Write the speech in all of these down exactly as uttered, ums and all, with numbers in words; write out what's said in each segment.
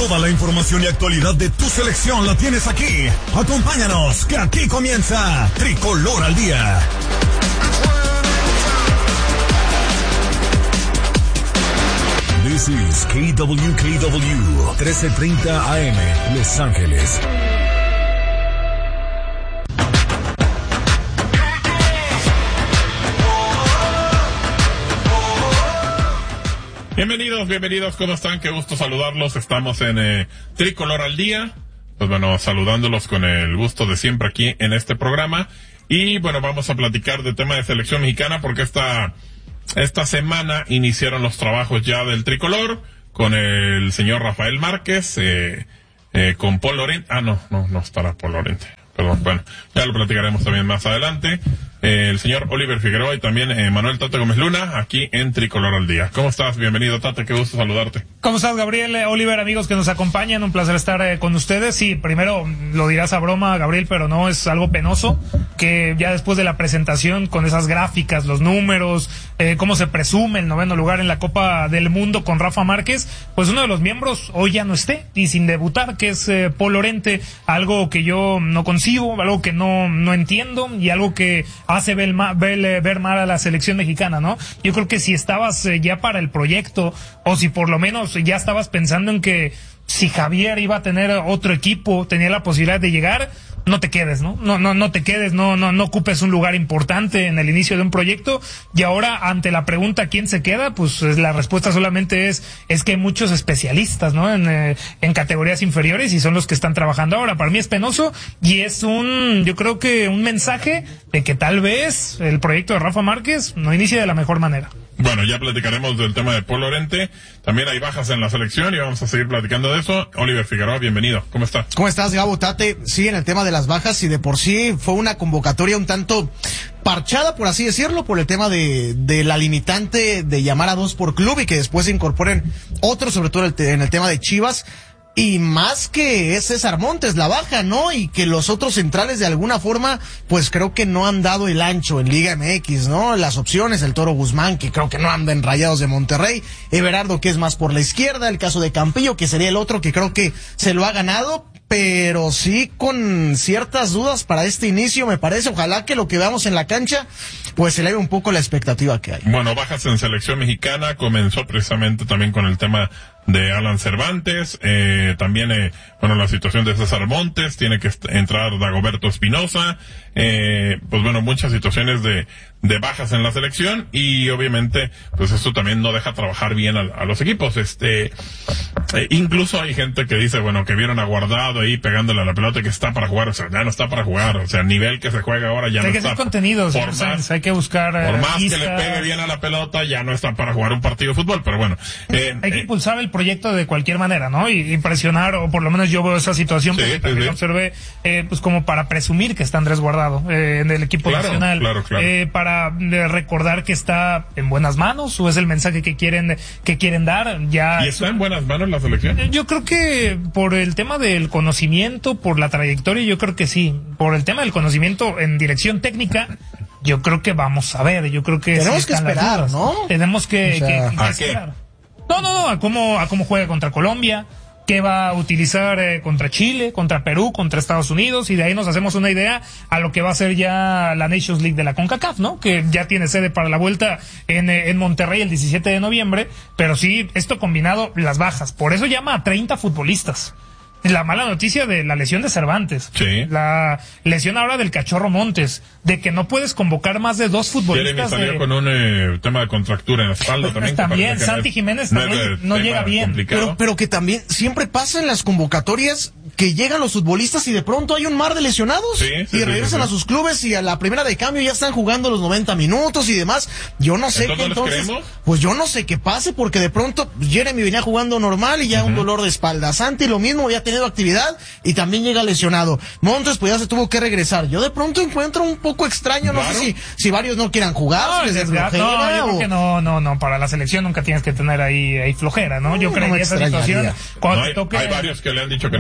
Toda la información y actualidad de tu selección la tienes aquí. Acompáñanos, que aquí comienza Tricolor al Día. This is K W K W, trece treinta A M, Los Ángeles. Bienvenidos, bienvenidos, ¿cómo están? Qué gusto saludarlos. Estamos en eh, Tricolor al Día. Pues bueno, saludándolos con el gusto de siempre aquí en este programa. Y bueno, vamos a platicar de tema de selección mexicana porque esta, esta semana iniciaron los trabajos ya del Tricolor con el señor Rafael Márquez, eh, eh, con Paul Lorente. Ah, no, no, no estará Paul Lorente. Perdón, bueno, ya lo platicaremos también más adelante. Eh, el señor Oliver Figueroa y también eh, Manuel Tate Gómez Luna, aquí en Tricolor al Día. ¿Cómo estás? Bienvenido, Tate, qué gusto saludarte. ¿Cómo estás, Gabriel? Eh, Oliver, amigos que nos acompañan, un placer estar eh, con ustedes. Sí, primero lo dirás a broma, Gabriel, pero no, es algo penoso que ya después de la presentación con esas gráficas, los números, eh, cómo se presume el noveno lugar en la Copa del Mundo con Rafa Márquez, pues uno de los miembros hoy ya no esté y sin debutar, que es eh, Paul Lorente, algo que yo no concibo, algo que no, no entiendo y algo que hace ver, ver, ver mal a la selección mexicana, ¿no? Yo creo que si estabas eh, ya para el proyecto, o si por lo menos ya estabas pensando en que si Javier iba a tener otro equipo, tenía la posibilidad de llegar, no te quedes, ¿no? No, no, no te quedes, no, no, no ocupes un lugar importante en el inicio de un proyecto. Y ahora, ante la pregunta ¿quién se queda? Pues la respuesta solamente es, es que hay muchos especialistas, ¿no? En, eh, en categorías inferiores y son los que están trabajando ahora. Para mí es penoso y es un, yo creo que un mensaje de que tal vez el proyecto de Rafa Márquez no inicie de la mejor manera. Bueno, ya platicaremos del tema de Paul Lorente. También hay bajas en la selección y vamos a seguir platicando de eso. Oliver Figueroa, bienvenido. ¿Cómo está? ¿Cómo estás, Gabo? Tate, sí, en el tema de las bajas, y de por sí fue una convocatoria un tanto parchada, por así decirlo, por el tema de, de la limitante de llamar a dos por club y que después se incorporen otros, sobre todo en el tema de Chivas. Y más que es César Montes la baja, ¿no? Y que los otros centrales de alguna forma, pues creo que no han dado el ancho en Liga M X, ¿no? Las opciones, el Toro Guzmán, que creo que no anda en Rayados de Monterrey, Everardo, que es más por la izquierda, el caso de Campillo, que sería el otro que creo que se lo ha ganado, pero sí con ciertas dudas para este inicio, me parece. Ojalá que lo que veamos en la cancha, pues eleve un poco la expectativa que hay. Bueno, bajas en selección mexicana, comenzó precisamente también con el tema de Alan Cervantes, eh, también, eh, bueno, la situación de César Montes, tiene que entrar Dagoberto Espinosa, eh, pues bueno, muchas situaciones de, de bajas en la selección y obviamente, pues esto también no deja trabajar bien a, a los equipos, este, eh, incluso hay gente que dice, bueno, que vieron a Guardado ahí pegándole a la pelota que está para jugar, o sea, ya no está para jugar, o sea, el nivel que se juega ahora ya hay no está. Hay que hacer contenidos, por más, hay que buscar, por más lista. que le pegue bien a la pelota, ya no está para jugar un partido de fútbol, pero bueno. Eh, hay que eh, impulsar el proyecto de cualquier manera, ¿no? Y, y presionar, o por lo menos yo veo esa situación, sí, porque sí, también sí. observé, eh, pues como para presumir que está Andrés Guardado eh, en el equipo claro, nacional, claro, claro. Eh, para eh, recordar que está en buenas manos, o es el mensaje que quieren que quieren dar. Ya ¿Y está en buenas manos la selección? Yo creo que por el tema del conocimiento, por la trayectoria, yo creo que sí. Por el tema del conocimiento en dirección técnica, yo creo que vamos a ver, yo creo que tenemos que esperar, ¿no? Tenemos que, o sea, que, que ¿a esperar. qué? No, no, no, a cómo, a cómo juega contra Colombia, qué va a utilizar eh, contra Chile, contra Perú, contra Estados Unidos, y de ahí nos hacemos una idea a lo que va a ser ya la Nations League de la CONCACAF, ¿no? Que ya tiene sede para la vuelta en, en Monterrey el diecisiete de noviembre, pero sí, esto combinado, las bajas, por eso llama a treinta futbolistas. La mala noticia de la lesión de Cervantes, sí. La lesión ahora del Cachorro Montes, de que no puedes convocar más de dos futbolistas. Jeremy salió de... con un eh, tema de contractura en la espalda también. También, Santi no Jiménez no también no llega bien. Pero, pero que también siempre pasa en las convocatorias que llegan los futbolistas y de pronto hay un mar de lesionados, sí, sí, y regresan sí, sí, a sus clubes y a la primera de cambio ya están jugando los noventa minutos y demás. Yo no sé ¿Entonces qué no entonces, pues yo no sé qué pase, porque de pronto Jeremy venía jugando normal y ya uh-huh. un dolor de espalda. Santi lo mismo, había tenido actividad y también llega lesionado. Montes pues ya se tuvo que regresar. Yo de pronto encuentro un poco extraño, claro. no sé si, si varios no quieran jugar, no, si les no, flojera, no, yo o... creo que no, no, no, para la selección nunca tienes que tener ahí, ahí flojera, ¿no? Yo no, creo no que esa situación, cuando no, hay, te toque... hay varios que le han dicho que no, no a la selección.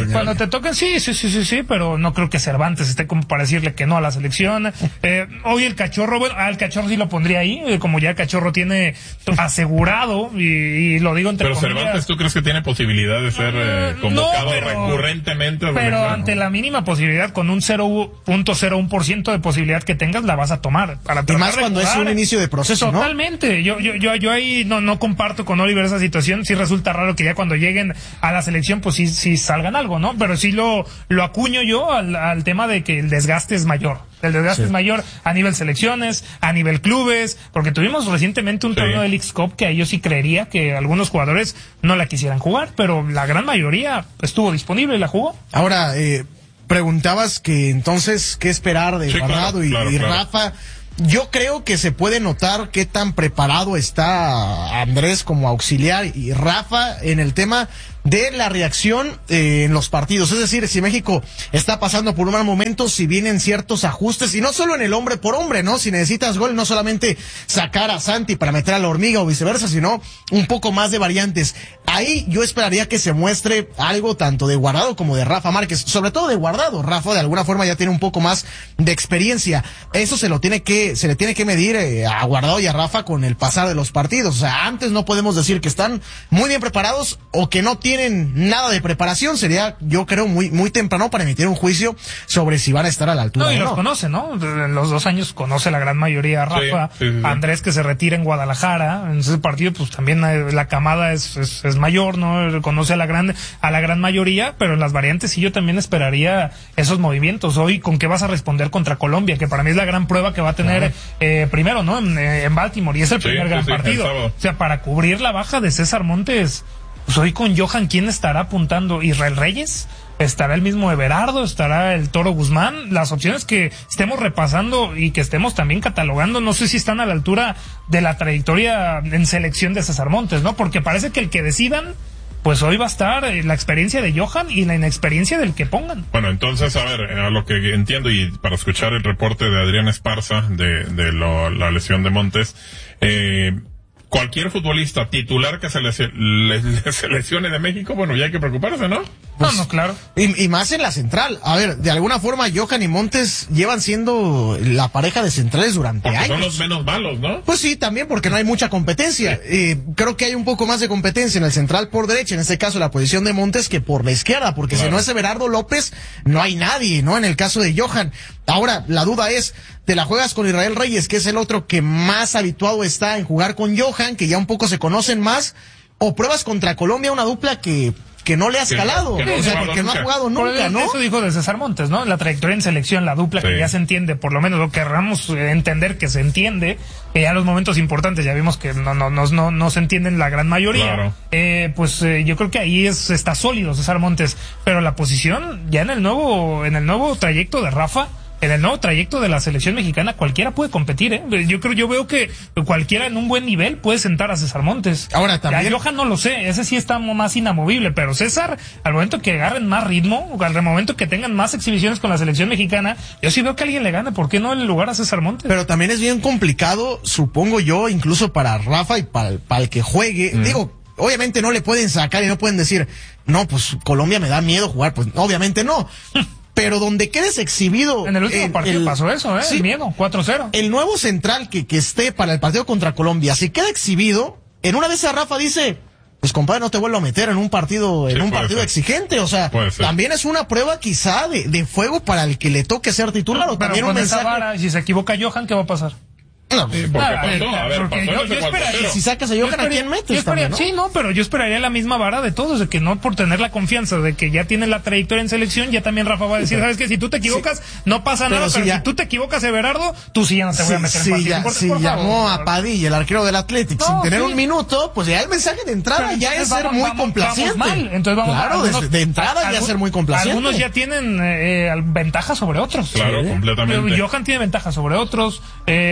compañero. Cuando te toquen, sí, sí, sí, sí, sí, pero no creo que Cervantes esté como para decirle que no a la selección. Eh, hoy el Cachorro, bueno, al Cachorro sí lo pondría ahí, eh, como ya el Cachorro tiene asegurado, y, y lo digo entre pero comillas. Cervantes, ¿tú crees que tiene posibilidad de ser eh, convocado no, pero, recurrentemente? Pero ante la mínima posibilidad, con un cero punto cero uno por ciento de posibilidad que tengas, la vas a tomar. Para y más cuando es un inicio de proceso, ¿no? Totalmente. Yo, yo, yo, yo ahí no, no comparto con Oliver esa situación. Sí resulta raro que ya cuando lleguen a la selección, pues sí, sí salgan algo, ¿no? Pero sí lo, lo acuño yo al, al tema de que el desgaste es mayor. El desgaste sí. es mayor a nivel selecciones, a nivel clubes, porque tuvimos recientemente un sí. torneo de Leagues Cup que yo sí creería que algunos jugadores no la quisieran jugar, pero la gran mayoría estuvo disponible y la jugó. Ahora, eh, preguntabas que entonces, ¿qué esperar de sí, Guardado claro, y, claro, y claro. Rafa? Yo creo que se puede notar qué tan preparado está Andrés como auxiliar y Rafa en el tema de la reacción eh, en los partidos. Es decir, si México está pasando por un mal momento, si vienen ciertos ajustes, y no solo en el hombre por hombre, ¿no? Si necesitas gol, no solamente sacar a Santi para meter a la hormiga o viceversa, sino un poco más de variantes. Ahí yo esperaría que se muestre algo tanto de Guardado como de Rafa Márquez, sobre todo de Guardado. Rafa de alguna forma ya tiene un poco más de experiencia. Eso se lo tiene que, se le tiene que medir eh, a Guardado y a Rafa con el pasar de los partidos. O sea, antes no podemos decir que están muy bien preparados o que no tienen nada de preparación. Sería, yo creo, muy muy temprano para emitir un juicio sobre si van a estar a la altura. No, y o los no. conoce, ¿no? En los dos años conoce la gran mayoría a Rafa. Sí, sí, sí. Andrés, que se retira en Guadalajara. En ese partido, pues también la camada es, es, es mayor, ¿no? Conoce a la gran, a la gran mayoría, pero en las variantes sí yo también esperaría esos movimientos. Hoy, ¿con qué vas a responder contra Colombia? Que para mí es la gran prueba que va a tener, claro. eh, primero, ¿no? En, en Baltimore, y es el sí, primer gran sí, partido. O sea, para cubrir la baja de César Montes, pues hoy con Johan, ¿quién estará apuntando? ¿Israel Reyes? ¿Estará el mismo Everardo? ¿Estará el Toro Guzmán? Las opciones que estemos repasando y que estemos también catalogando, no sé si están a la altura de la trayectoria en selección de César Montes, ¿no? Porque parece que el que decidan, pues hoy va a estar la experiencia de Johan y la inexperiencia del que pongan. Bueno, entonces, a ver, a lo que entiendo y para escuchar el reporte de Adrián Esparza de, de lo, la lesión de Montes, eh, cualquier futbolista titular que se le, le, le seleccione de México, bueno, ya hay que preocuparse, ¿no? Pues, no, no, claro. Y, y más en la central. A ver, de alguna forma, Johan y Montes llevan siendo la pareja de centrales durante porque años. Son los menos malos, ¿no? Pues sí, también porque no hay mucha competencia. Sí. Eh, creo que hay un poco más de competencia en el central por derecha, en este caso la posición de Montes, que por la izquierda, porque claro. si no es Everardo López, no hay nadie, ¿no? En el caso de Johan. Ahora, la duda es, te la juegas con Israel Reyes, que es el otro que más habituado está en jugar con Johan, que ya un poco se conocen más, o pruebas contra Colombia una dupla que que no le has calado, que no, que o sea, no, porque no ha jugado nunca, ¿no? Eso dijo de César Montes, ¿no? La trayectoria en selección, la dupla, sí. que ya se entiende, por lo menos lo querramos entender que se entiende, que ya los momentos importantes ya vimos que no no no no, no se entienden la gran mayoría, claro. eh, pues eh, yo creo que ahí es está sólido César Montes, pero la posición ya en el nuevo en el nuevo trayecto de Rafa, en el nuevo trayecto de la selección mexicana, cualquiera puede competir, ¿eh? Yo creo, yo veo que cualquiera en un buen nivel puede sentar a César Montes. Ahora también. A Johan no lo sé, ese sí está más inamovible, pero César, al momento que agarren más ritmo, al momento que tengan más exhibiciones con la selección mexicana, yo sí veo que alguien le gane, ¿por qué no en el lugar a César Montes? Pero también es bien complicado, supongo yo, incluso para Rafa y para, para el que juegue, mm. digo, obviamente no le pueden sacar y no pueden decir, no, pues Colombia me da miedo jugar, pues obviamente no. Pero donde quedes exhibido. En el último el, partido el, pasó eso, ¿eh? Sí, el miedo, cuatro cero. El nuevo central que, que esté para el partido contra Colombia, si queda exhibido, en una vez a Rafa dice, pues compadre, no te vuelvo a meter en un partido, en sí, un partido ser. exigente. O sea, también es una prueba quizá de, de fuego para el que le toque ser titular. No, o también con un esa mensaje. vara, si se equivoca Johan, ¿qué va a pasar? No, sí, porque nada, pasó, a ver, porque pasó yo, yo esperaría, si sacas a Johan, ¿a quién metes? Esperaría, también, ¿no? Sí, no, pero yo esperaría la misma vara de todos, de que no por tener la confianza de que ya tiene la trayectoria en selección, ya también Rafa va a decir, sí, ¿sabes qué? Si tú te equivocas, sí. no pasa pero nada, si pero ya... si tú te equivocas, Everardo, tú sí ya no te voy a meter sí, en partido. Ya, por, si por llamó favor. a Padilla, el arquero del Athletic, no, sin tener sí. un minuto, pues ya el mensaje de entrada pero ya es vamos, ser muy vamos, complaciente. Vamos mal. Entonces vamos claro, algunos, de, de entrada algún, ya ser muy complaciente. Algunos ya tienen eh, ventaja sobre otros. Claro, ¿sí? completamente. Johan tiene ventaja sobre otros. Eh, bueno,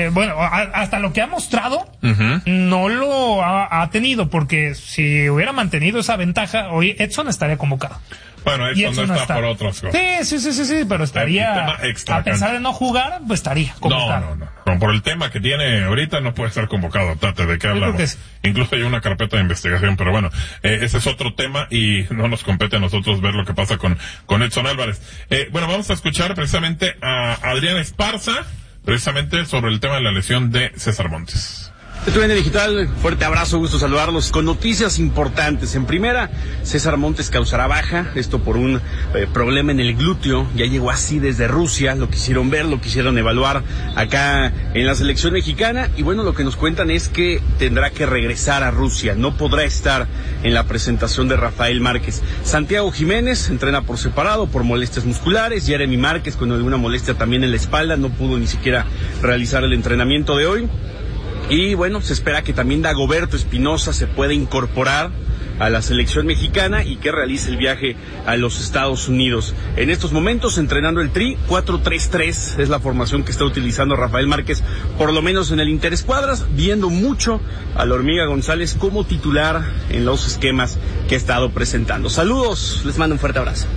hasta lo que ha mostrado, Uh-huh. no lo ha, ha tenido, porque si hubiera mantenido esa ventaja, hoy Edson estaría convocado. Bueno, Y Edson no está, por otras cosas. Sí, sí, sí, sí, sí, pero estaría, El tema extra a pesar de no jugar, pues estaría convocado. No, no, no, no. Por el tema que tiene ahorita no puede ser convocado, Tate, ¿de qué hablamos? que sí. Incluso hay una carpeta de investigación, pero bueno, eh, ese es otro tema y no nos compete a nosotros ver lo que pasa con, con Edson Álvarez. Eh, bueno, vamos a escuchar precisamente a Adrián Esparza, precisamente sobre el tema de la lesión de César Montes. T V N Digital, fuerte abrazo, gusto saludarlos con noticias importantes. En primera, César Montes causará baja, esto por un eh, problema en el glúteo, ya llegó así desde Rusia, lo quisieron ver, lo quisieron evaluar acá en la selección mexicana y bueno, lo que nos cuentan es que tendrá que regresar a Rusia, no podrá estar en la presentación de Rafael Márquez. Santiago Jiménez entrena por separado por molestias musculares, Jeremy Márquez con alguna molestia también en la espalda, no pudo ni siquiera realizar el entrenamiento de hoy. Y bueno, se espera que también Dagoberto Espinosa se pueda incorporar a la selección mexicana y que realice el viaje a los Estados Unidos. En estos momentos entrenando el Tri, cuatro tres tres es la formación que está utilizando Rafael Márquez, por lo menos en el Interescuadras, viendo mucho a la Hormiga González como titular en los esquemas que ha estado presentando. Saludos, les mando un fuerte abrazo.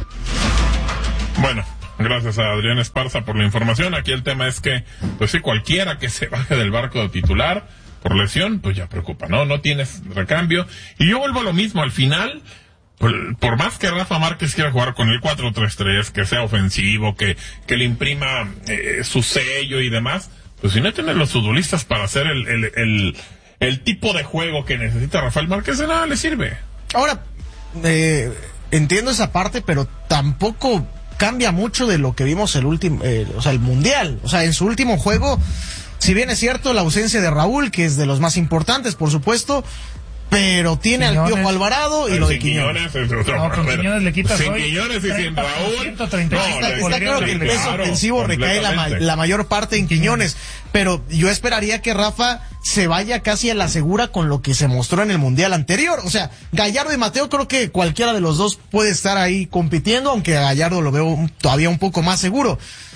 Bueno, gracias a Adrián Esparza por la información. Aquí el tema es que, pues sí, cualquiera que se baje del barco de titular por lesión, pues ya preocupa, ¿no? No tienes recambio. Y yo vuelvo a lo mismo, al final, por, por más que Rafa Márquez quiera jugar con el cuatro tres tres, que sea ofensivo, que, que le imprima eh, su sello y demás, pues si no tienen los futbolistas para hacer el, el, el, el tipo de juego que necesita Rafael Márquez, de nada le sirve. Ahora, eh, entiendo esa parte, pero tampoco cambia mucho de lo que vimos el último, eh, o sea, el Mundial. O sea, en su último juego, si bien es cierto la ausencia de Raúl, que es de los más importantes, por supuesto, pero tiene Quiñones. al Piojo Alvarado y Pero lo de sin Quiñones. Quiñones es otro- No, con pero- Quiñones le quitas sin hoy Quiñones y sin Raúl. treinta y cinco no, Está, le- está claro que el sí, peso claro, ofensivo recae la, ma- completamente. la mayor parte en Quiñones, pero yo esperaría que Rafa se vaya casi a la segura con lo que se mostró en el Mundial anterior. O sea, Gallardo y Mateo, creo que cualquiera de los dos puede estar ahí compitiendo, aunque a Gallardo lo veo un- todavía un poco más seguro.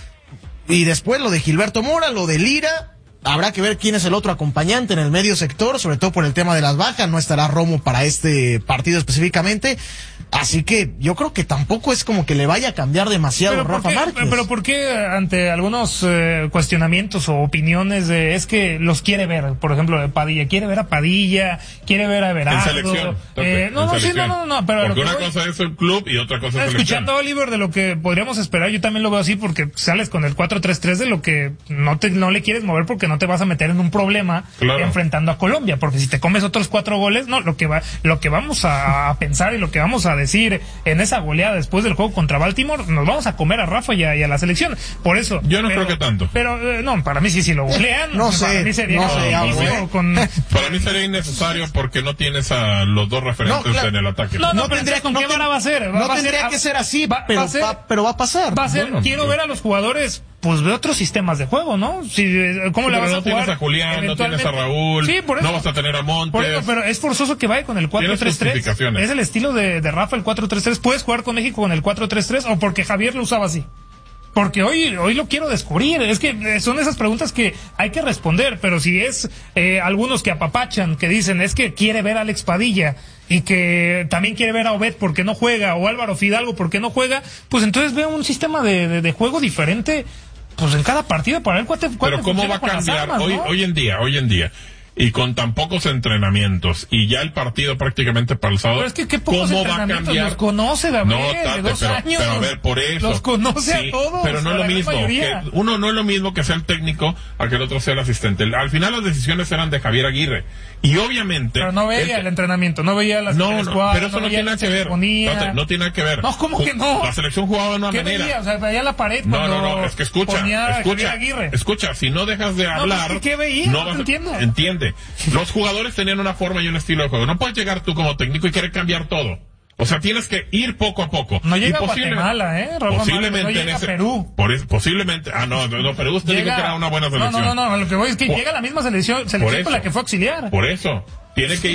Y después lo de Gilberto Mora, lo de Lira. Habrá que ver quién es el otro acompañante en el medio sector, sobre todo por el tema de las bajas. No estará Romo para este partido específicamente. Así que yo creo que tampoco es como que le vaya a cambiar demasiado Pero ¿por Rafa qué, Márquez. pero ¿por qué ante algunos eh, cuestionamientos o opiniones de, es que los quiere ver? Por ejemplo, de Padilla, quiere ver a Padilla, quiere ver a En Everardo. selección. Eh, Tope, no, en no, sí, no, selección. no, no, pero a lo Porque que una voy- cosa es el club y otra cosa es selección. Escuchando a Oliver de lo que podríamos esperar, yo también lo veo así porque sales con el cuatro tres tres de lo que no te no le quieres mover porque no te vas a meter en un problema Claro. enfrentando a Colombia, porque si te comes otros cuatro goles, no, lo que va lo que vamos a, a pensar y lo que vamos a decir en esa goleada después del juego contra Baltimore, nos vamos a comer a Rafa y a, y a la selección. Por eso. Yo no pero- creo que tanto. Pero eh, no, para mí sí, si lo golean, No para sé, mí sería no sé, difícil, Abu, ¿eh? con Para mí sería innecesario porque no tienes a los dos referentes No, claro. en el ataque. No, no, No pero tendría- entonces, ¿con no qué ten- vara va a ser? Va- no va a tendría ser- que ser así, va- pero va a ser- va- pero va a pasar. Va a ser, Bueno, quiero pues- ver a los jugadores, pues de otros sistemas de juego, ¿no? Si, eh, ¿Cómo Sí, le pero vas no a jugar? tienes a Julián, no tienes a eventualmente? Raúl, Sí, por eso. no vas a tener a Montes. Por eso, pero es forzoso que vaya con el cuatro tres tres. justificaciones. Es el estilo de, de Rafa, el cuatro tres tres. ¿Puedes jugar con México con el cuatro tres tres o porque Javier lo usaba así? Porque hoy, hoy lo quiero descubrir. Es que eh, son esas preguntas que hay que responder. Pero si es eh, algunos que apapachan, que dicen es que quiere ver a Alex Padilla y que también quiere ver a Obed porque no juega, o Álvaro Fidalgo porque no juega, pues entonces veo un sistema de, de, de juego diferente, pues en cada partido para ver cuál te, cuál Pero te ¿cómo funciona va a con las cambiar armas, hoy, ¿no? hoy en día, hoy en día? Y con tan pocos entrenamientos y ya el partido prácticamente para el sábado. Pero es que qué pocos ¿cómo va a entrenamientos cambiar? los conoce, Gabriel, No, de Tate, dos pero, años. pero a ver, por eso. Los conoce Sí, a todos. Pero no a es lo la gran mismo. mayoría. Que uno no es lo mismo que sea el técnico a que el otro sea el asistente. Al final las decisiones eran de Javier Aguirre. Y obviamente. Pero no veía el- el entrenamiento, no veía las no, no, escuadras, pero eso no, veía tiene nada las que ver. ponía. Tate, no tiene nada que ver. No, ¿cómo que no? La selección jugaba de una ¿Qué manera. veía? O sea, veía la pared No, cuando no, no, es que escucha, ponía a escucha, Javier Aguirre. escucha, si no dejas de No, hablar, pues, ¿qué veía? No te vas a- entiendo. entiende. Los jugadores tenían una forma y un estilo de juego. No puedes llegar tú como técnico y querer cambiar todo. O sea, tienes que ir poco a poco. No llega Y a Guatemala, ¿eh? Rafa Posiblemente Márquez, no en llega a ese, Perú. Por eso, posiblemente, ah, no, no, no, Perú usted dijo que era una buena no, selección. no, no, no, lo que voy es que Por- llega a la misma selección, Por selección eso. con la que fue auxiliar. Por eso, tiene que ir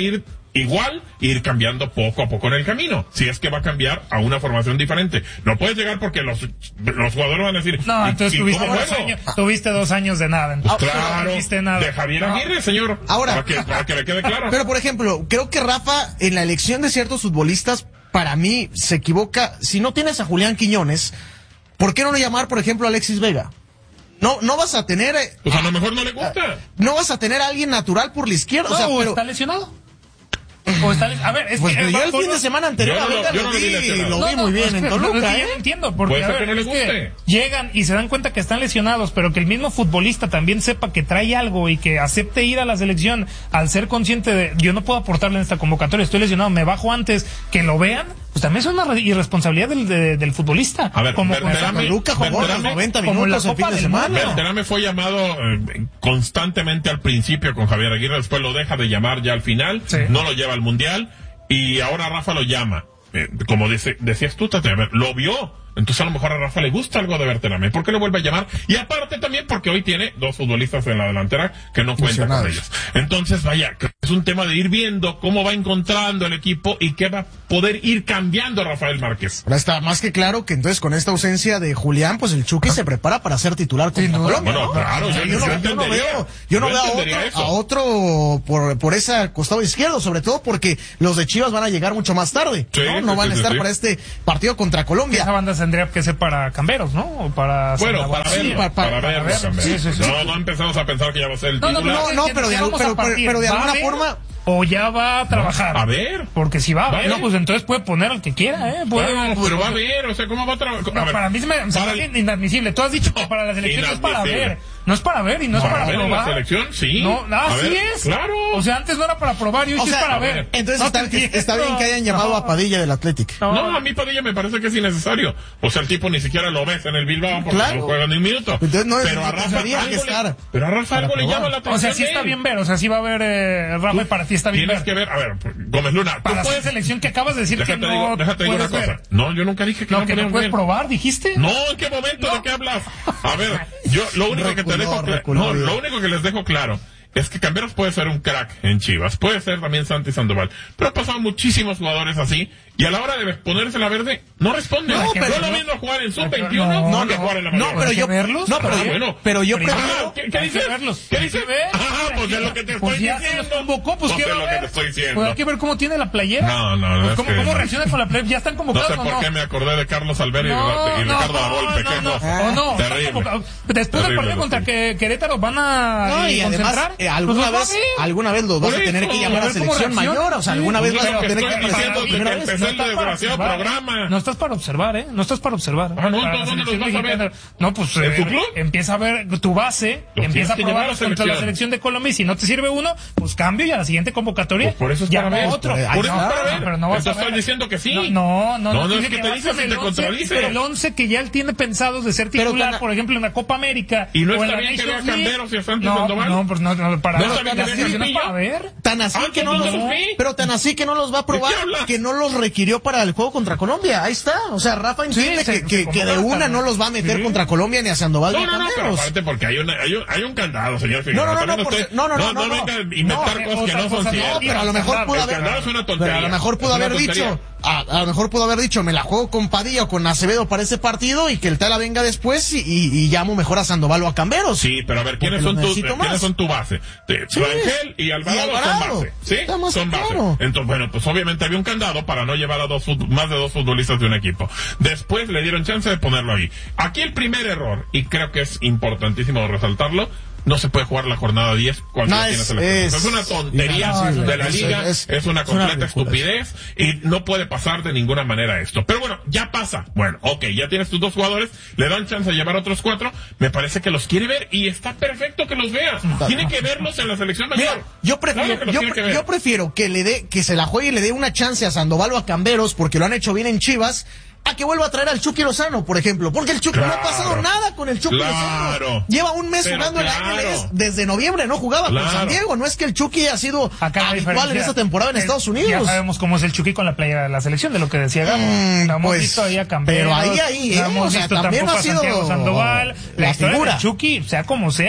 igual, ir cambiando poco a poco en el camino, si es que va a cambiar a una formación diferente. No puedes llegar porque los, los jugadores van a decir, no, entonces ¿y, tuviste, y dos años, tuviste dos años de nada. Pues claro, no hiciste nada. de Javier Aguirre, señor, ahora, para que, para que le quede claro. Pero, por ejemplo, creo que Rafa, en la elección de ciertos futbolistas, para mí, se equivoca. Si no tienes a Julián Quiñones, ¿por qué no llamar, por ejemplo, a Alexis Vega? No, no vas a tener... Pues a lo mejor no le gusta. No vas a tener a alguien natural por la izquierda. No, o sea, o pero... está lesionado. O está, a ver, es pues que, yo eh, el fin no, de semana anterior yo no, a Vega yo lo no vi, vi lo no, vi no, muy bien es en que, Toluca, es que ¿eh? yo no entiendo, porque Puede a ser ver, que no le es que guste. llegan y se dan cuenta que están lesionados, pero que el mismo futbolista también sepa que trae algo y que acepte ir a la selección al ser consciente de, yo no puedo aportarle en esta convocatoria, estoy lesionado, me bajo antes, que lo vean, pues también es una re- irresponsabilidad del, de, del futbolista. A ver, como Berterame- Toluca jugó los Berterame- noventa como la minutos el Copa fin de del semana. Mundo. Berterame fue llamado eh, constantemente al principio con Javier Aguirre, después lo deja de llamar ya al final, Sí. no lo lleva al Mundial, y ahora Rafa lo llama. Eh, como dice, decías tú, Tate, a ver, lo vio. Entonces a lo mejor a Rafa le gusta algo de Berterame. ¿Por qué le vuelve a llamar? Y aparte también porque hoy tiene dos futbolistas en la delantera que no cuentan con ellos. Entonces, vaya, es un tema de ir viendo cómo va encontrando el equipo y qué va a poder ir cambiando Rafael Márquez. Ahora está más que claro que entonces con esta ausencia de Julián, pues el Chucky se prepara para ser titular contra no, Colombia. Bueno, ¿no? claro, O sea, yo- yo, yo no, yo no entendería. veo, yo no Yo veo a entendería otro, eso. a otro por, por ese costado izquierdo, sobre todo porque los de Chivas van a llegar mucho más tarde. Sí, no, sí, no van sí, a estar sí. para este partido contra Colombia. esa banda tendría que ser para Camberos, ¿no? O para Bueno, Sandoval. para Sí, verlo, para- para, para verlo, verlo. Camberos. Sí, sí, sí. No, no empezamos a pensar que ya va a ser el No, no, titular. No, no, pero de, ya vamos a pero, pero, partir. pero de ¿Va alguna a ver forma... o ya va a trabajar? A ver. Porque si va a Va a ver, ver. pues entonces puede poner al que quiera, ¿eh? Puede, Bueno, pues, pero va a pues, ver, o sea, ¿cómo va a trabajar? no, para mí se me, se me hace inadmisible. Tú has dicho que para la selección no es para Inadmisible. ver. No es para ver y no es Para para, ver en la probar. selección, sí. No, A así ver, es. claro. O sea, antes no era para probar y hoy O sí sea, es para a ver. ver. Entonces No está, te entiendo. está bien que hayan llamado No. a Padilla del Athletic. No. No, a mí Padilla me parece que es innecesario. O sea, el tipo ni siquiera lo ves en el Bilbao porque Claro. no juega ni un minuto. Entonces no es- pero a no Rafa tendría que algo le, estar pero a Rafa para algo le probar. llama la atención. O sea, sí de está él. bien ver. O sea, sí va a ver eh, Rafa y para ti está bien Tienes ver. que ver, a ver, Gómez Luna, tú Para la puedes... selección que acabas de decir Déjate que no digo, déjate digo una puedes cosa. ver. No, yo nunca dije que No, no que no podían puedes ver. probar, dijiste. No, ¿en qué momento? No. ¿De qué hablas? A ver, yo lo único que te Reculó, dejo claro, reculó, no, bien. lo único que les dejo claro es que Camberos puede ser un crack en Chivas, puede ser también Santi Sandoval, pero ha pasado muchísimos jugadores así y a la hora de ponerse la verde no responden. No, No, pero es lo no. mismo jugar en sub No, veintiuno no, que no. jugar en la No, mayor. pero Hay yo, que verlos. no, pero Ah, yo, bueno. pero yo Primero, prefiero, ¿Qué, qué hay que dices? verlos. ¿Qué Hay dices? que ver. Ah, pues es lo que te Pues estoy ya se diciendo. los convocó, pues, Pues ¿qué es va lo a que ver? te estoy diciendo. Pues hay que ver cómo tiene la playera. No, no, Pues es cómo, que cómo no. reacciona con la playera. Ya están No convocados sé o por no. qué me acordé de Carlos Albero y- No, y no, Ricardo Lavolpe. no, qué no, cosa. no, no, Terrible. están convocados. Después del Terrible partido los contra tipos. que Querétaro van a no, y eh, además, concentrar. eh, alguna Pues va a vez, ver. alguna vez los vas a Por tener eso, que llamar a a ver cómo selección reacciona. mayor, o sea, alguna Sí, vez pues vas lo a que tener estoy que pasar diciendo por es que primera empezó vez. el estás para desgraciado observar, programa. No estás para observar, ¿eh? No estás para observar. Ah, no, Para entonces, la ¿dónde los selección vas a ver? mexicana. No, pues ¿En eh, tu club? empieza a ver tu base, Los empieza a tienes que llevar probar a la contra la selección. selección de Colombia y si no te sirve uno, pues cambio y a la siguiente convocatoria Pues por eso es llama para ver. otro. Por Ay, eso no, es para ver. pero no vas Entonces a ver. estoy diciendo que sí. No, no, no. No, no es dice que te vas dices con y el te once, contradice. pero el once que ya él tiene pensados de ser Pero titular, tan- por ejemplo, en la Copa América. ¿Y no o en está la bien que Nations vea League. Camberos y a Santi no, Sandoval? No, pues no, no, para ¿No ver, está bien la que vea selección es Cepillo? para ver. Tan así Ah, que no ¿y los, no los vi? pero tan así que no los va a probar, ¿De qué habla? que no los requirió para el juego contra Colombia. Ahí está. O sea, Rafa entiende se- que, se que, que de convoca una también. no los va a meter Sí. contra Colombia ni a Sandoval No, ni a no, no, pero Camberos. aparte porque hay, una, hay, un, hay un candado, señor Figueroa. No, no, no, También no, por- usted- no, no, no, no, no, venga a no. inventar No, cosas que otra no son cosa, no, ciertas. pero a lo mejor pudo El haber, candado es una tontería. pero a lo mejor pudo Es una haber tontería. dicho, a, a lo mejor pudo haber dicho, me la juego con Padilla o con Acevedo para ese partido y que el Tala venga después y, y, y llamo mejor a Sandoval o a Camberos. Sí, pero a ver, ¿quiénes Porque son, los tus, necesito ¿quiénes más. son tu base? De- Sí. Rangel y Alvarado, Y Alvarado. son base. ¿Sí? Está más Son base. claro. Entonces, bueno, pues obviamente había un candado para no llevar a dos fut- más de dos futbolistas de un equipo. Después le dieron chance de ponerlo ahí. Aquí el primer error, y creo que es importantísimo resaltarlo, no se puede jugar la jornada diez cuando No, ya tienes es- el equipo. es Es una tontería inadmisible. de la Es- liga, es- es, una es una completa ridícula. estupidez y no puede pasar de ninguna manera esto. Pero bueno, ya pasa. Bueno, ok, ya tienes tus dos jugadores, le dan chance de llevar a otros cuatro, me parece que los quiere ver y está perfecto que los vea. Tiene que verlos en la selección mayor. Mira, yo prefiero, Claro que los yo, tiene que pre- ver. yo prefiero que le dé, que se la juegue y le dé una chance a Sandoval o a Camberos porque lo han hecho bien en Chivas, a que vuelva a traer al Chucky Lozano, por ejemplo, porque el Chucky no ha Claro. pasado nada con el Chucky Claro. Lozano. Lleva un mes Pero jugando claro. en la M L S, desde noviembre no jugaba Claro. con San Diego, no es que el Chucky ha sido Acá la habitual en diferencia esta temporada en es- Estados Ya Unidos. sabemos cómo es el Chucky con la playera de la selección, de lo que decía Gabo. Mm, Lo hemos pues, visto ahí a Camberos. pero ahí, ahí, no ¿eh? hemos O sea, visto también tampoco ha a Santiago sido Sandoval. La, la historia figura. del Chucky, sea como sea,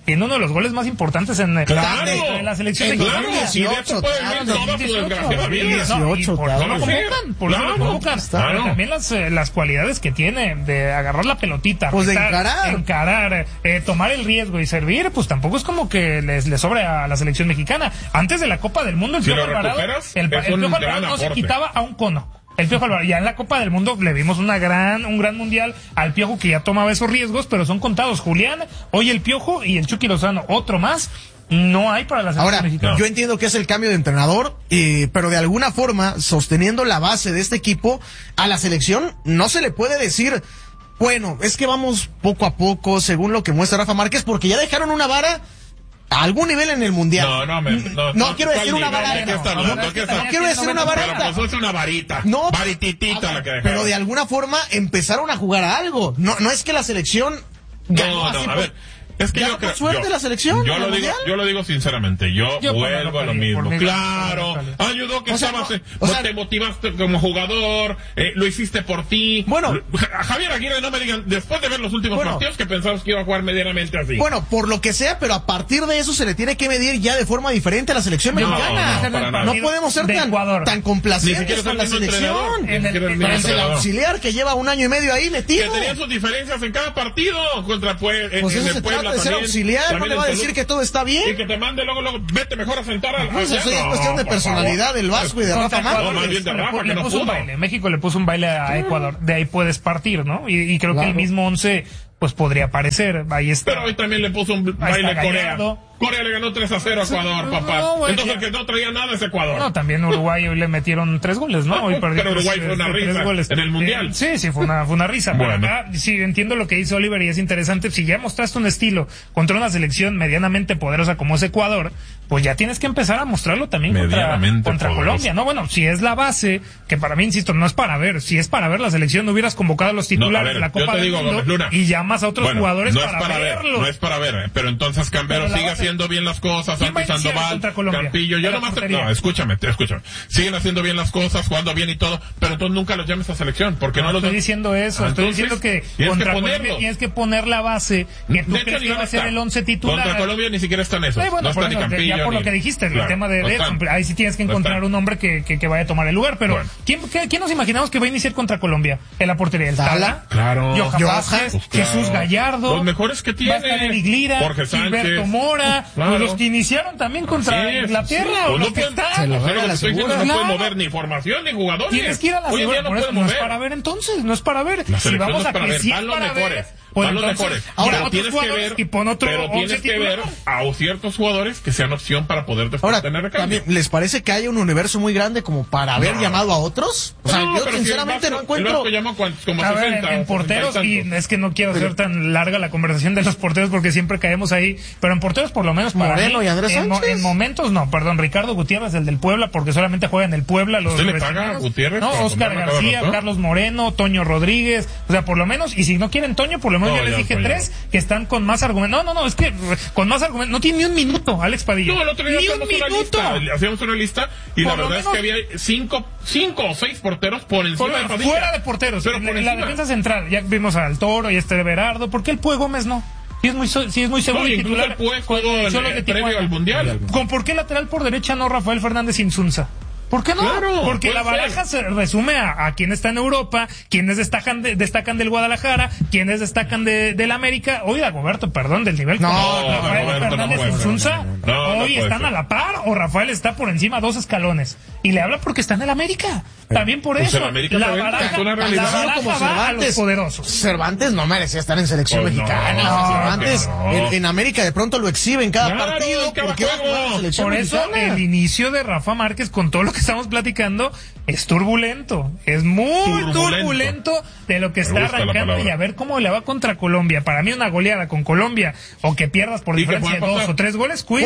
tiene uno de los goles más importantes en, claro, en la selección claro, mexicana. Y de eso puede venir toda su desgraciada vida. No, y por eso lo convocan, por eso lo convocan. Claro. Pero también las, eh, las cualidades que tiene de agarrar la pelotita, pues estar, de encarar, encarar eh, tomar el riesgo y servir, pues tampoco es como que les, les sobre a la selección mexicana. Antes de la Copa del Mundo, el si Piojo Alvarado, el, el Piojo Alvarado no se quitaba a un cono. El Piojo Alvarado, ya en la Copa del Mundo le vimos una gran, un gran mundial al Piojo que ya tomaba esos riesgos, pero son contados. Julián, hoy el Piojo y el Chucky Lozano, otro más. No hay para la selección Ahora, mexicana. yo entiendo que es el cambio de entrenador, eh, pero de alguna forma, sosteniendo la base de este equipo, a la selección no se le puede decir, bueno, es que vamos poco a poco, según lo que muestra Rafa Márquez, porque ya dejaron una vara a algún nivel en el mundial. No, no, me, no, no, no quiero decir una vara alta. No, no, no, no quiero decir una vara alta. Pero pues es una varita. No, varititita la que dejaron. Pero de alguna forma empezaron a jugar a algo. No, no es que la selección ganó. No, no, a ver. Es que yo creo, suerte yo, la selección. Yo lo digo, yo lo digo sinceramente. Yo, yo vuelvo a lo mismo. Mí, claro, ayudó que o sea, estabas, no, eh, o sea, te motivaste como jugador, eh, lo hiciste por ti. Bueno, a Javier Aguirre no me digan después de ver los últimos bueno, partidos que pensabas que iba a jugar medianamente así. Bueno, por lo que sea, pero a partir de eso se le tiene que medir ya de forma diferente a la selección no, mexicana. No, no, no podemos ser tan, tan complacientes con la selección. En el, el, el, el auxiliar que lleva un año y medio ahí metido. Que tenían sus diferencias en cada partido contra Puebla. Pues en, eso en se Puebla trata de ser también. auxiliar. No le va a decir que todo está bien. Y que te mande luego, luego, vete mejor a sentar al. Pues eso es no, cuestión de personalidad del Vasco y de Rafa Márquez. No, más bien de Rafa, que no pudo. México le puso un baile a Ecuador. De ahí puedes partir, ¿no? Y, y creo claro. que el mismo once, pues podría aparecer. Ahí está. Pero hoy también le puso un baile a Corea. Corea le ganó tres a cero a Ecuador, papá. No, bueno, entonces el que no traía nada es Ecuador. No, también Uruguay hoy le metieron tres goles, ¿no? Hoy perdió pero Uruguay tres, fue una tres risa goles. En el Mundial. Eh, sí, sí, fue una, fue una risa. Bueno. Pero acá, sí, entiendo lo que dice Oliver y es interesante. Si ya mostraste un estilo contra una selección medianamente poderosa como es Ecuador, pues ya tienes que empezar a mostrarlo también contra, contra Colombia, ¿no? Bueno, si es la base, que para mí, insisto, no es para ver. Si es para ver la selección, no hubieras convocado a los titulares de no, la Copa del Mundo Luna, y llamas a otros bueno, jugadores no para, para verlos. Ver, no es para ver, pero entonces Cambero sigue haciendo bien las cosas. Santi Sandoval, Campillo, yo nomás te, no, escúchame, escúchame. Siguen haciendo bien las cosas, jugando bien y todo, pero entonces nunca los llames a selección, porque no, no los estoy diciendo eso, ah, estoy diciendo que contra que Colombia tienes que poner la base, que tú crees que va a ser el once titular. Contra Colombia ni siquiera están esos. Sí, bueno, no está ni Campillo. Ya por ni, lo que dijiste, claro, el tema de, no de ahí sí tienes que encontrar no un hombre que, que, que vaya a tomar el lugar, pero bueno. ¿quién, qué, ¿quién nos imaginamos que va a iniciar contra Colombia? En la portería, el Tala, claro, Johan Vázquez, pues claro. Jesús Gallardo, los mejores que tiene, va a estar Eric Lira, Jorge Sánchez, Gilberto Mora, claro. pues los que iniciaron también contra sí, Inglaterra, sí, o los que están. No pueden mover ni formación ni jugadores. Tienes que ir a la segura, por eso no es para ver entonces, no es para ver. Si vamos a que sí es para ver. Pues los mejores. Ahora, pero tienes que ver, y pon otro pero tienes que ver a ciertos jugadores que sean opción para poder después ahora, tener recambio. ¿Les parece que hay un universo muy grande como para haber no. llamado a otros? O sea, no, yo sinceramente si no encuentro. Llamó como a sesenta, ver, en porteros, y es que no quiero pero... hacer tan larga la conversación de los porteros porque siempre caemos ahí, pero en porteros por lo menos para Moreno mí, y Andrés en, Sánchez. En momentos no, perdón, Ricardo Gutiérrez, el del Puebla, porque solamente juega en el Puebla. Los ¿Usted le paga a Gutiérrez? No, Oscar García, Carlos Moreno, Toño Rodríguez, o sea, por lo menos, y si no quieren Toño, por lo menos no, yo les dije tres que están con más argumentos. No, no, no, es que con más argumentos. No tiene ni un minuto, Alex Padilla. No, el otro día ni un minuto. Una lista, hacíamos una lista y por la verdad menos, es que había cinco, cinco o seis porteros por encima por, de Padilla. Fuera de porteros. Pero en, por en la defensa central, ya vimos al Toro y este de Berardo. ¿Por qué el Pue Gómez no? Si es muy, si es muy seguro no, y titular. El Pue jugó en el previo al Mundial. ¿Con por qué lateral por derecha no Rafael Fernández Insunza? ¿Por qué no? Claro, porque la baraja ser. se resume a, a quienes están en Europa, quienes destacan de, destacan del Guadalajara, quienes destacan de, del América. Hoy Dagoberto, perdón, del nivel. No, como no, Rafael Roberto, Fernández no Insunza. No, no, hoy no están ser. a la par o Rafael está por encima dos escalones. Y le habla porque está en el América. También por pues eso. El América la también, baraja, una realidad. la baraja como va Cervantes, a los poderosos. Cervantes no merecía estar en selección pues mexicana. No, Cervantes no. en, en América de pronto lo exhibe en cada claro, partido. cada porque juego. Por eso mexicana. el inicio de Rafa Márquez con todo lo que estamos platicando es turbulento, es muy turbulento, turbulento de lo que está arrancando y a ver cómo le va contra Colombia. Para mí una goleada con Colombia o que pierdas por diferencia de dos o tres goles, cuidado.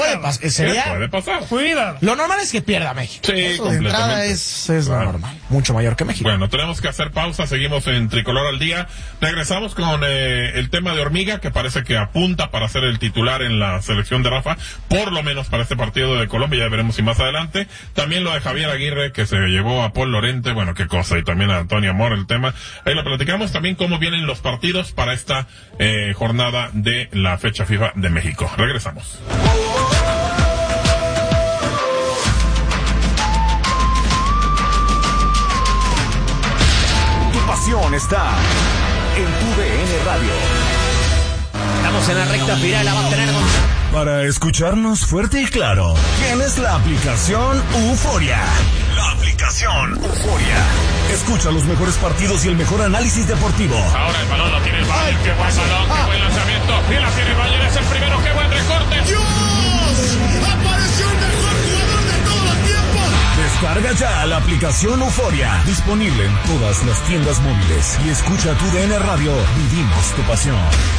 puede pasar. Sería... ¿Qué puede pasar? Cuidado. Lo normal es que pierda México. Sí, eso de entrada es, es claro. normal. Mucho mayor que México. Bueno, tenemos que hacer pausa. Seguimos en Tricolor al Día. Regresamos con eh, el tema de Hormiga, que parece que apunta para ser el titular en la selección de Rafa, por lo menos para este partido de Colombia. Ya veremos si más adelante. También lo de Javier Aguirre, que se llevó a Paul Lorente. Bueno, qué cosa. Y también a Antonio Amor, el tema. Ahí lo platicamos. También cómo vienen los partidos para esta eh, jornada de la fecha FIFA de México. Regresamos. Tu pasión está en tu D N Radio. Estamos en la recta final, la va a tener Para escucharnos fuerte y claro, tienes la aplicación Euforia. La aplicación Euforia. Escucha los mejores partidos y el mejor análisis deportivo. Ahora el balón lo tiene el Bayern. Qué buen balón, qué buen lanzamiento. Y la tiene el Bayern, es el primero. Qué buen recorte. ¡Dios! ¡Apareció el mejor jugador de todos los tiempos! Descarga ya la aplicación Euforia. Disponible en todas las tiendas móviles. Y escucha tu D N Radio. Vivimos tu pasión.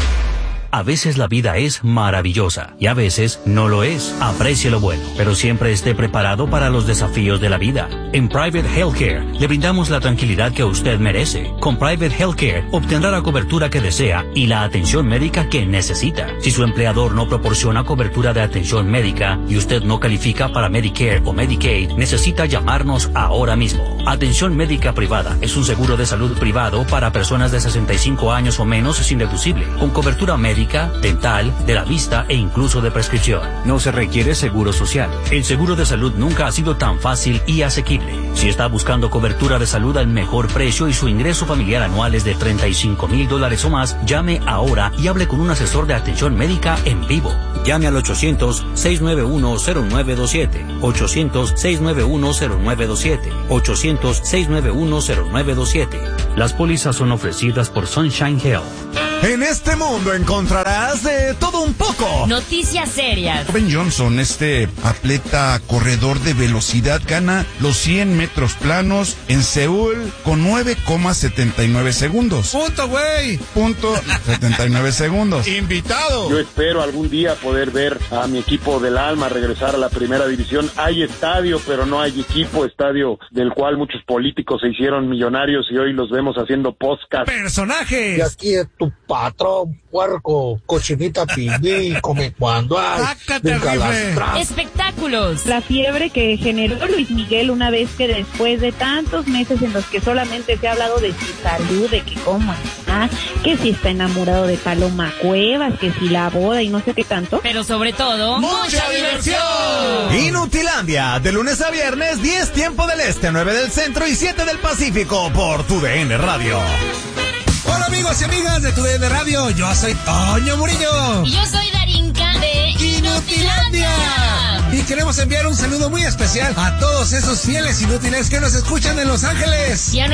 A veces la vida es maravillosa y a veces no lo es. Aprecie lo bueno, pero siempre esté preparado para los desafíos de la vida. En Private Healthcare le brindamos la tranquilidad que usted merece. Con Private Healthcare obtendrá la cobertura que desea y la atención médica que necesita. Si su empleador no proporciona cobertura de atención médica y usted no califica para Medicare o Medicaid, necesita llamarnos ahora mismo. Atención médica privada es un seguro de salud privado para personas de sesenta y cinco años o menos sin deducible, con cobertura médica, dental, de la vista e incluso de prescripción. No se requiere seguro social. El seguro de salud nunca ha sido tan fácil y asequible. Si está buscando cobertura de salud al mejor precio y su ingreso familiar anual es de treinta y cinco mil dólares o más, llame ahora y hable con un asesor de atención médica en vivo. Llame al ochocientos, seiscientos noventa y uno, cero nueve dos siete, ochocientos, seiscientos noventa y uno, cero nueve dos siete, ochocientos, seiscientos noventa y uno, cero nueve dos siete. Las pólizas son ofrecidas por Sunshine Health. En este mundo encontrarás de todo un poco. Noticias serias. Ben Johnson, este atleta corredor de velocidad, gana los cien metros planos en Seúl con nueve coma setenta y nueve segundos. Punto, güey. Punto setenta y nueve segundos. Invitado. Yo espero algún día poder ver a mi equipo del alma regresar a la primera división. Hay estadio, pero no hay equipo. Estadio del cual muchos políticos se hicieron millonarios y hoy los vemos haciendo podcast. Personajes. Y aquí es tu patrón, puerco, cochinita pibí, come cuando hay. Espectáculos. La fiebre que generó Luis Miguel una vez que después de tantos meses en los que solamente se ha hablado de su salud, de que cómo está, que si está enamorado de Paloma Cuevas, que si la boda y no sé qué tanto. Pero sobre todo, ¡mucha diversión! Inutilandia, de lunes a viernes, diez tiempo del este, nueve del centro y siete del Pacífico por tu D N Radio. Hola amigos y amigas de tu D N Radio, yo soy Toño Murillo. Y yo soy Darinka de Inutilandia. Y queremos enviar un saludo muy especial a todos esos fieles inútiles que nos escuchan en Los Ángeles. Y a